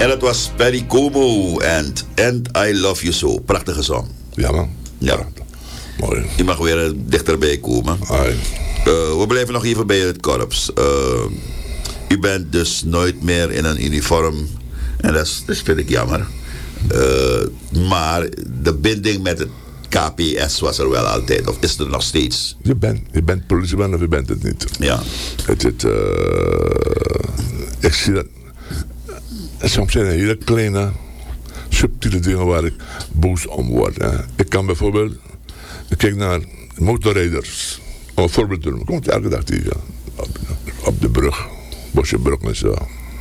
En dat was Perry Como and I Love You So. Prachtige song. Ja, man. Ja. Mooi. Je mag weer dichterbij komen. We blijven nog even bij het korps. U bent dus nooit meer in een uniform. En dat vind ik jammer. Maar de binding met het KPS was er wel altijd. Of is er nog steeds? Je bent politieman of je bent het niet. Ja. Ik zie dat. Soms zijn er hele kleine, subtiele dingen waar ik boos om word. Hè. Ik kan bijvoorbeeld, ik kijk naar motorrijders. Om een voorbeeld te doen. Ik kom het elke dag tegen. Op de brug. Bosjebrug en zo.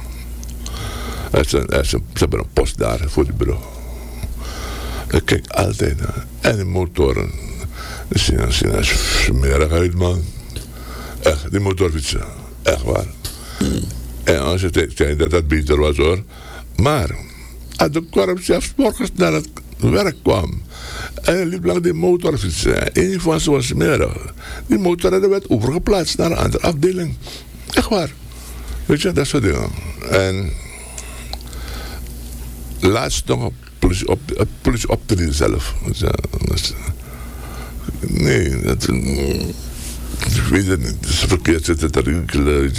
Ze hebben een post daar voor die brug. Ik kijk altijd naar. En die motoren. Die zien er smerig uit, man. Echt, die motorfietsen. Echt waar. En als je zei dat dat beter was, hoor. Maar, als de korps zelfs morgens naar het werk kwam. En hij liep langs die motorfietsen. Een van ze was smerig. Die motor werd overgeplaatst naar een andere afdeling. Echt waar. Weet je, dat soort dingen. En laatst nog een politie optreden zelf. Nee, dat... Ik weet het niet. Het is verkeerd zitten te rinkelen.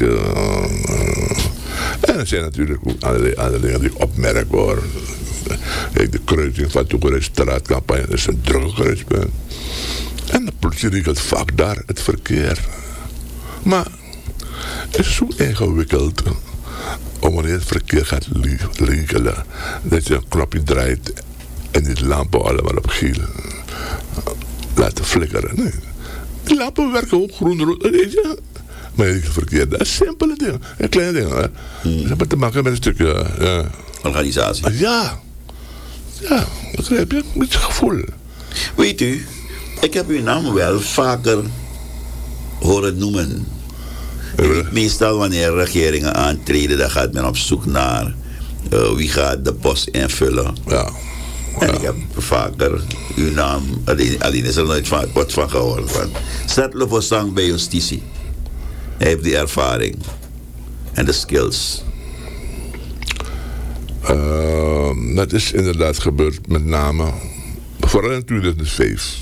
En er zijn natuurlijk ook allerlei dingen die ik opmerk, hoor. De kruising van Toegereisstraatcampagne is een drukke kruispunt. En de politie regelt vaak daar het verkeer. Maar het is zo ingewikkeld om wanneer het verkeer gaat regelen, dat je een knopje draait en die lampen allemaal op geel laten flikkeren. Nee. Die lampen werken ook groen-rood. Maar het verkeer, dat is simpele dingen. Kleine dingen. Hè. Dat heeft te maken met een stukje... organisatie. Ja, begrijp je? Met je gevoel. Weet u, ik heb uw naam wel vaker horen noemen. Meestal wanneer regeringen aantreden, dan gaat men op zoek naar wie gaat de post invullen. Ja. En ik heb vaker uw naam, alleen is er nooit wat van gehoord. Zettelen voor stand bij justitie. Hij heeft die ervaring en de skills. Dat is inderdaad gebeurd, met name vooral in 2005.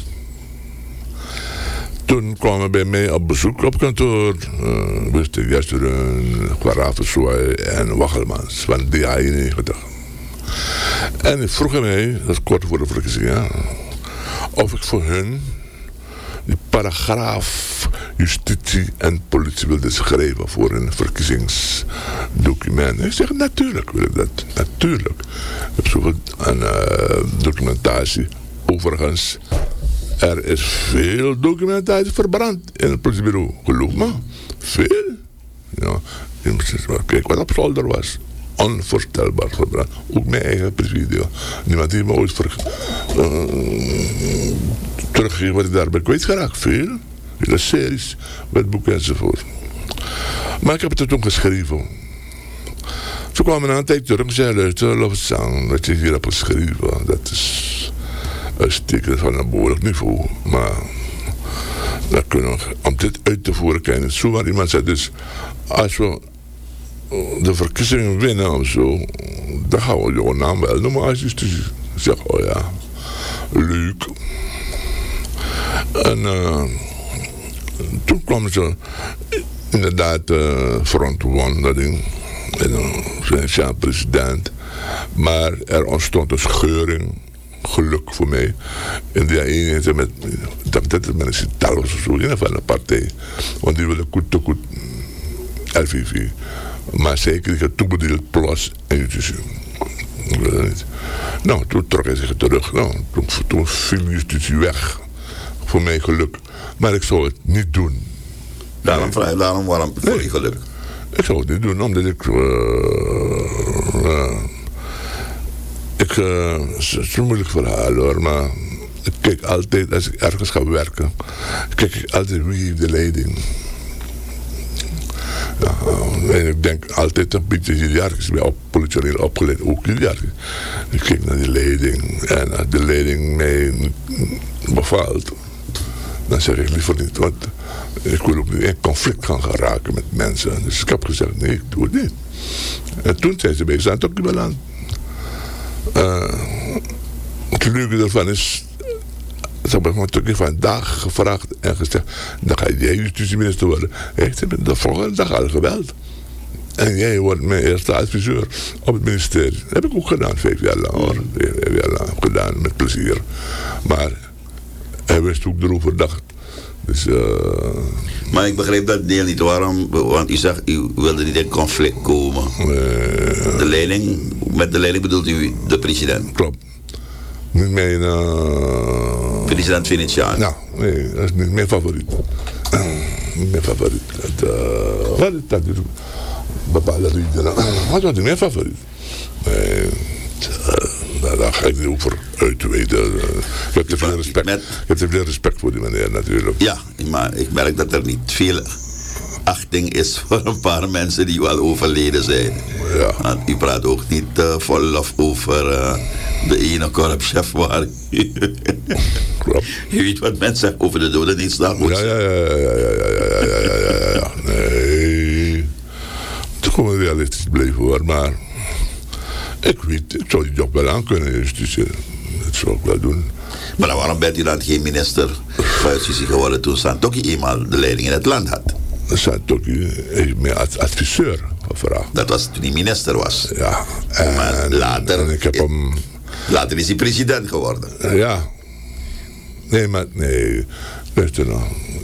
Toen kwamen bij mij op bezoek op kantoor Wester Gesteren, Kwaravenswaai en Wachelmans van DAI 90. En die vroegen mij, dat is kort voor de verkiezingen, of ik voor hun die paragraaf justitie en politie wilde schrijven voor een verkiezingsdocument. Ik zeg, natuurlijk wil ik dat. Natuurlijk. Ik heb zoveel documentatie. Overigens, er is veel documentatie verbrand in het politiebureau. Geloof me. Veel. Ja. Kijk wat op zolder was. Onvoorstelbaar verbrand. Ook mijn eigen presidio. Niemand heeft me ooit teruggegeven wat ik daarbij kwijtgeraakt. Veel. Hele series, wetboeken enzovoort. Maar ik heb het er toen geschreven. Ze kwamen na een tijd terug en zeiden, luister, Lofzang, wat je hier hebt geschreven, dat is een steken van een behoorlijk niveau. Maar dat kunnen we, om dit uit te voeren, kan je niet zo. Maar iemand zei dus, als we de verkiezingen winnen of zo, dan gaan we jouw naam wel noemen als justitie. Ik zeg, oh ja, leuk. En toen kwam ze inderdaad verontwaardiging en zijn president. Maar er ontstond een scheuring, geluk voor mij, in die eenheid met, dat is met een cital of zo, in ieder geval een partij. Want die wilde goed te goed LVV. Maar zij kregen toebedeeld plus en justitie. Ik weet het niet. Nou, toen trok hij zich terug. Nou, toen viel justitie weg. Voor mijn geluk. Maar ik zou het niet doen. Waarom voor je geluk? Ik zou het niet doen, omdat het is een moeilijk verhaal, hoor. Maar ik kijk altijd, als ik ergens ga werken, kijk ik altijd wie heeft de leiding. Ja, en ik denk altijd een beetje hiërarchisch. Ik ben politioneel opgeleid, ook hiërarchisch. Ik kijk naar die leiding. En als de leiding mij bevalt, dan zeg ik liever niet. Want ik wil ook niet in conflict gaan geraken met mensen. Dus ik heb gezegd, nee, ik doe het niet. En toen zijn ze bij Santokkie beland. Het leuke ervan is, ze hebben me natuurlijk vandaag gevraagd en gezegd, dan ga jij justitieminister worden. Hij heeft de volgende dag al gebeld. En jij wordt mijn eerste adviseur op het ministerie. Dat heb ik ook gedaan, 5 jaar lang hoor. 5 jaar lang gedaan, met plezier. Maar hij wist hoe ik erover dacht. Dus, maar ik begreep dat deel niet. Waarom? Want u zegt, u wilde niet in conflict komen. De leiding, met de leiding bedoelt u de president? Klopt. Niet mijn... president Venetiaan? Nou, nee, dat is niet mijn favoriet. Niet mijn favoriet. Dat is bepaalde redenen. Maar dat is mijn favoriet. Nee, daar ga ik niet over uitweiden. Ik heb te veel respect. Ik heb te veel respect voor die meneer natuurlijk. Ja, maar ik merk dat er niet veel achting is voor een paar mensen die wel overleden zijn. Ja. Want u praat ook niet vol lof over de ene korpschef waar Klopt. Je weet wat mensen zeggen over de doden niet staan. Ja. Nee. Het is gewoon realistisch blijven hoor, maar ik zou die job wel aan kunnen, justitie. Dat zou ik wel doen. Maar dan waarom bent u dan geen minister van Justitie geworden toen Santokkie eenmaal de leiding in het land had? Santokkie heeft mij als adviseur gevraagd. Dat was toen hij minister was. Ja. Maar later, en ik heb hem... later is hij president geworden. Ja. Nee. Luister nou.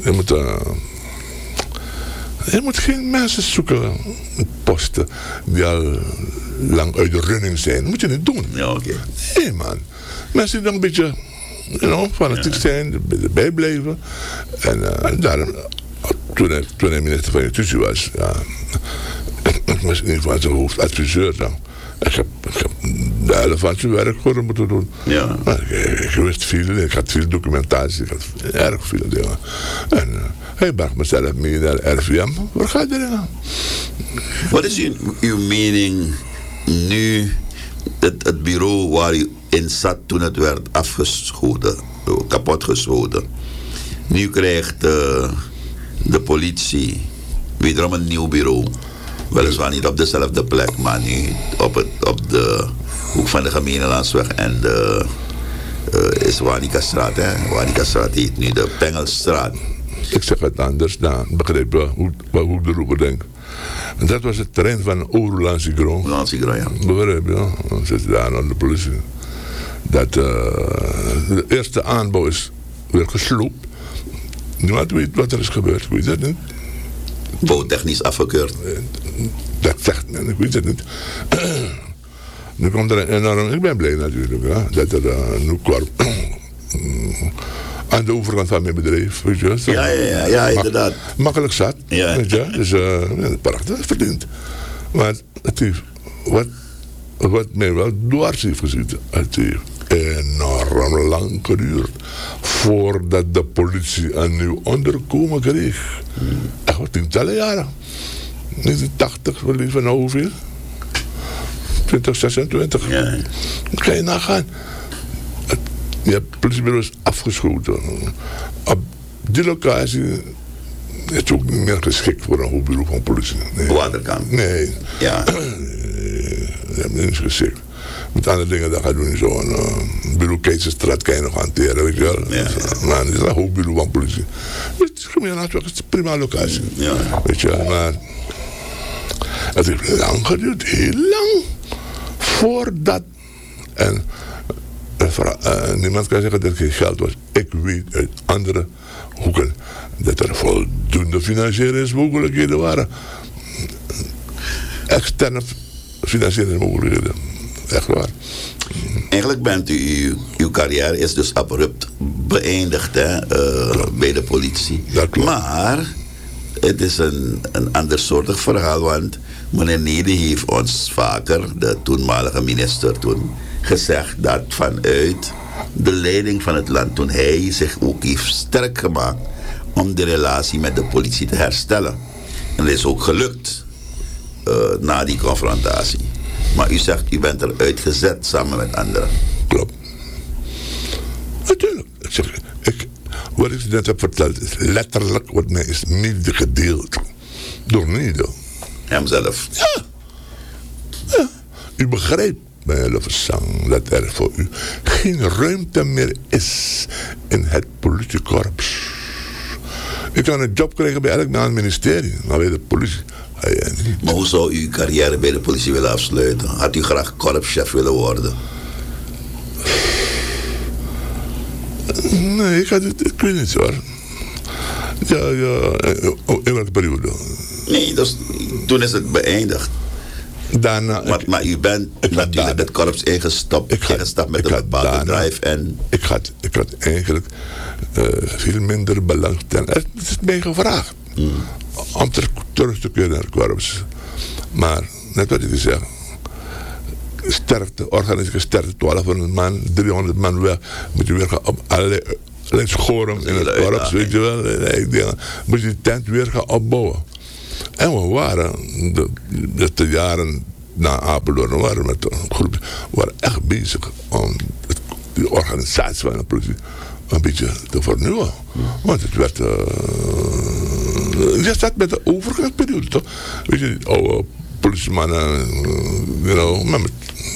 Je moet geen mensen zoeken op posten die al lang uit de running zijn. Dat moet je niet doen. Ja, oké. Nee, man. Mensen die dan een beetje fanatiek zijn, erbij blijven. En daarom, toen hij minister van Justitie was, ik was in ieder geval zijn hoofdadviseur dan. Ik heb de helft van zijn werk voor hem moeten doen. Ja. Ik wist veel, ik had veel documentatie, ik had erg veel dingen. En hij bracht mezelf mee naar de RVM. Waar gaat hij dan? Wat is uw mening nu, het bureau waar u in zat toen het werd afgeschoten, kapotgeschoten? Nu krijgt de politie wederom een nieuw bureau. Weliswaar niet op dezelfde plek, maar nu op de hoek van de Gemeenlandsweg en de is Wanikastraat, hè? Wanikastraat heet nu de Pengelstraat. Ik zeg het anders, dan begrijp je hoe ik erover denk. En dat was het terrein van Ouro-Lansigro. Lansigro, ja. Begrijp je? Dan zit daar aan de politie. Dat de eerste aanbouw is weer gesloopt. Niemand weet wat er is gebeurd, ik weet het niet. Bouwtechnisch afgekeurd. Dat zegt men, ik weet het niet. Nu komt er een enorm... Ik ben blij natuurlijk, hè, dat er nu kwam. Aan de overkant van mijn bedrijf, weet je. Zo. Ja, inderdaad. Makkelijk zat, ja. weet je. Dus prachtig, verdiend. Maar het heeft, wat mij wel dwars heeft gezeten, het heeft enorm lang geduurd voordat de politie een nieuw onderkomen kreeg. Echt wat tientallen jaren. 1980, wat lief van hoeveel? 2026. Ja. Dan kan je nagaan. Het politiebureau is afgeschoten. Op die locatie is het ook niet meer geschikt voor een hoofdbureau van politie. Nee. Waterkamp. Nee. Ja. Dat is niet geschikt. Met andere dingen, dat gaat doen zo'n bureau Keizerstraat kan je nog hanteren, weet je wel. Ja. Maar het is een hoofdbureau van politie. Het is een prima locatie. Ja. Weet je wel, maar het heeft lang geduurd, heel lang, voordat, en niemand kan zeggen dat er geen geld was. Ik weet uit andere hoeken dat er voldoende financieringsmogelijkheden waren. Externe financieringsmogelijkheden. Echt waar. Eigenlijk bent uw carrière is dus abrupt beëindigd bij de politie. Maar het is een ander soortig verhaal, want meneer Nede heeft ons vaker, de toenmalige minister toen, gezegd dat vanuit de leiding van het land, toen hij zich ook heeft sterk gemaakt om de relatie met de politie te herstellen. En dat is ook gelukt na die confrontatie. Maar u zegt, u bent eruit gezet samen met anderen. Klopt. Natuurlijk. Wat ik net heb verteld is letterlijk wat mij is medegedeeld. Door Nede. Hemzelf. Ja. U begrijpt, meneer Levensang, dat er voor u geen ruimte meer is in het politiekorps. U kan een job krijgen bij elk ministerie, maar bij de politie. Maar hoe zou u uw carrière bij de politie willen afsluiten? Had u graag korpschef willen worden? Nee, ik weet niet hoor. Ja, in welke periode? Nee, dus, toen is het beëindigd. Daarna, maar u bent natuurlijk het korps ingestapt met een bepaalde drive. En ik had eigenlijk veel minder belangstelling. Het is mij gevraagd om terug te keren naar het korps. Maar, net wat ik zeg, sterkte, organische sterkte, 1200 man, 300 man weg, moet je weer gaan op allerlei schoren in het korps, weet je wel. Moet je die tent weer gaan opbouwen. En we waren, de jaren na Apeldoorn, waren met een groep, waren echt bezig om de organisatie van de politie een beetje te vernieuwen. Want het werd, je staat met de overgangsperiode toch? Weet je, oude politiemannen, met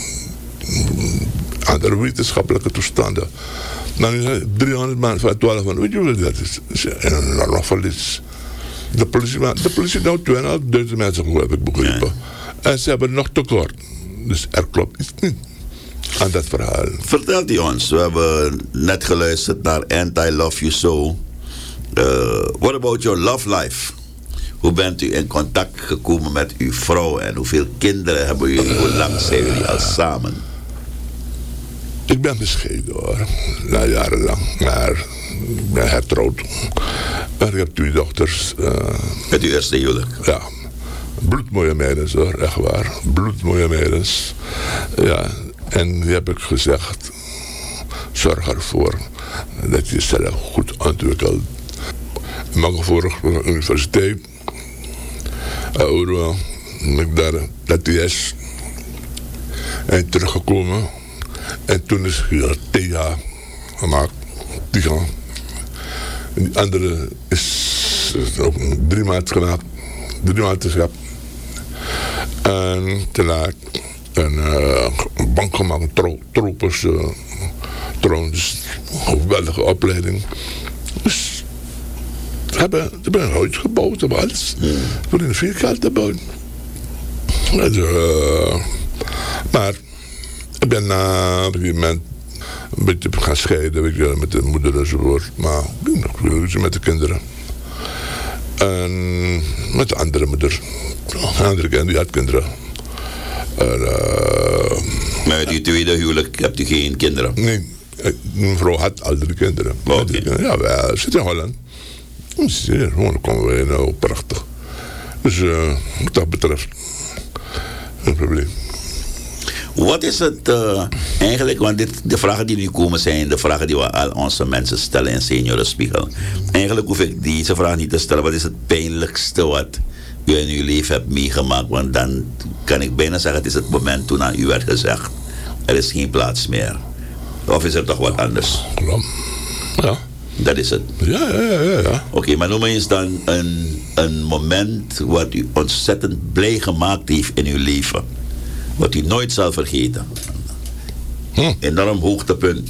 andere wetenschappelijke toestanden. Dan is het 300 man van 12 man, weet je wat dat is? Dat is een enorm verlies. De politie nou 2.500 mensen heb ik begrepen. En ze hebben nog tekort. Dus er klopt iets niet aan dat verhaal. Vertelt u ons, we hebben net geluisterd naar And I Love You So. What about your love life? Hoe bent u in contact gekomen met uw vrouw en hoeveel kinderen hebben jullie? Hoe lang zijn jullie al samen? Ik ben gescheiden hoor, na jarenlang, maar ik ben hertrouwd. Maar ik heb 2 dochters. Met uw eerste huwelijk? Ja, bloedmooie meisjes hoor, echt waar. Bloedmooie meisjes. Ja, en die heb ik gezegd, zorg ervoor dat je jezelf goed ontwikkelt. Ik mag voor de universiteit, ik daar dat is en teruggekomen. En toen is er TH gemaakt. Die andere is ook 3 maanden gemaakt. 3 maanden gehad. En te laat een bank gemaakt. Tropers. Trouwens, een geweldige opleiding. Dus ze hebben een huis gebouwd. Ze hebben alles. Ze willen veel geld te bouwen. Maar ik ben na op een gegeven moment een beetje gaan scheiden, weet je, met de moeder enzovoort. Maar ik wil met de kinderen. En met de andere moeder. De andere kinderen, die had kinderen. Maar met uw tweede huwelijk hebt u geen kinderen? Nee, mijn vrouw had al 3 kinderen. Okay. Ja, we zitten in Holland. Dan komen we nou prachtig. Dus wat dat betreft, geen probleem. Wat is het eigenlijk, want de vragen die nu komen zijn de vragen die we al onze mensen stellen in Seniorenspiegel. Eigenlijk hoef ik deze vraag niet te stellen. Wat is het pijnlijkste wat u in uw leven hebt meegemaakt? Want dan kan ik bijna zeggen, het is het moment toen aan u werd gezegd, er is geen plaats meer. Of is er toch wat anders? Ja. Dat is het? Ja. Oké, maar noem eens dan een moment wat u ontzettend blij gemaakt heeft in uw leven. Wat u nooit zal vergeten. Enorm hoogtepunt.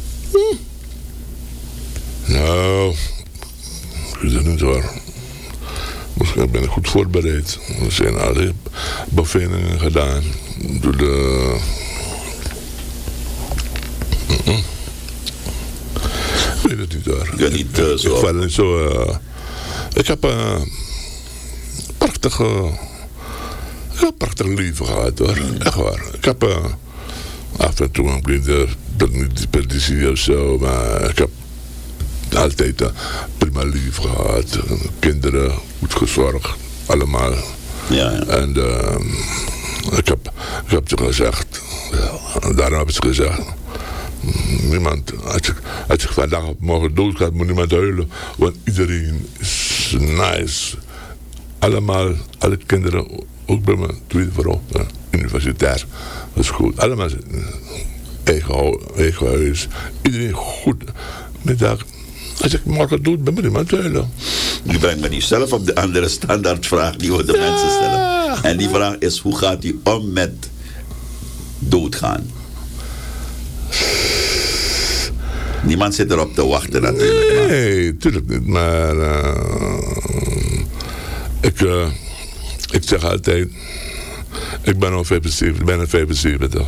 Nou, ik weet het niet hoor. Misschien ben ik goed voorbereid. Er zijn alle bevindingen gedaan door de... Ik weet het niet hoor. Ik weet niet zo. Ik val niet zo... Ik heb prachtig leven gehad hoor, echt waar. Ik heb af en toe, ik ben niet per die of zo, maar ik heb altijd prima lief gehad. Kinderen, goed gezorgd, allemaal. Ja. En ik heb ze gezegd, daarom heb ik ze gezegd, niemand, als ik vandaag op morgen dood gaat, moet niemand huilen, want iedereen is nice. Allemaal, alle kinderen, ook bij mijn tweede vrouw, universitair, dat is goed. Allemaal eigen huis, iedereen goed. Middag, als ik morgen dood ben, moet niemand huilen. U brengt me niet zelf op de andere standaardvraag die we de mensen stellen. En die vraag is, hoe gaat u om met doodgaan? Niemand zit erop te wachten natuurlijk. Nee, natuurlijk niet. Maar ik zeg altijd, ik ben al 75, bijna 75.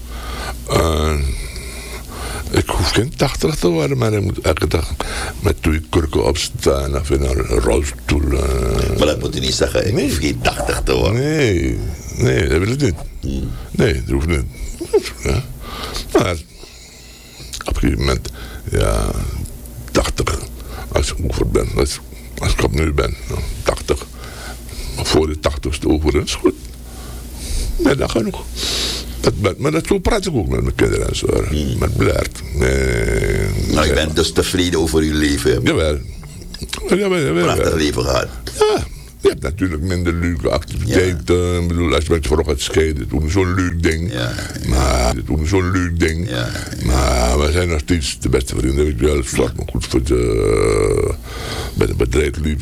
Ik hoef geen 80 te worden, maar ik moet elke dag met 2 kurken opstaan of in een rolstoel. Maar dat moet u niet zeggen, ik hoef geen 80 te worden. Nee, dat wil ik niet. Nee, dat hoeft niet. Ja. Maar op een gegeven moment, ja, 80, als ik over ben, als ik op nu ben, 80. Maar voor de 80ste over is goed. Nee, dat genoeg. Maar dat zo praat ik ook met mijn kinderen en zo. Met Blaert. Nou, je bent dus tevreden over uw leven. Jawel. Prachtig leven gehad. Ja. Je hebt natuurlijk minder leuke activiteiten. Ja. Ik bedoel, als je met vroeg gaat scheiden, toen zo'n leuk ding. Ja. Maar Maar we zijn nog steeds de beste vrienden. Ik wel, zorg me goed voor bij het bedrijfsleven.